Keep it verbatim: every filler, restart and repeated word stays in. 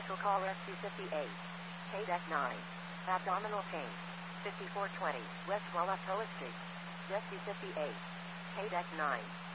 Special call Rescue fifty-eight. K D E C nine. Abdominal pain. fifty-four twenty West Walatoa Street. Rescue fifty-eight. K D E C nine.